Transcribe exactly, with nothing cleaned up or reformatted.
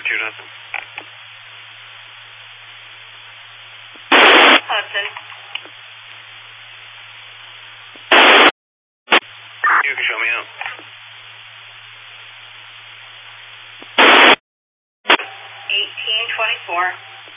two nothing. Hudson. You can show me out. eighteen twenty-four.